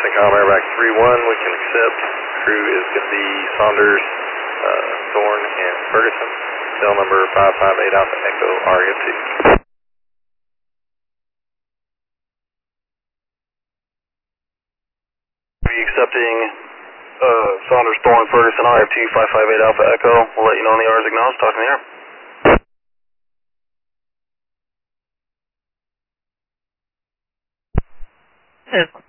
Syncom Airback 3-1, we can accept. Crew is going to be Saunders, Thorne, and Ferguson. Cell number 558 Alpha Echo Aria 2. Be accepting Saunders, Thorne, Ferguson, RF2, 558 Alpha Echo. We'll let you know on the R's acknowledged. Talk to me here. Yes.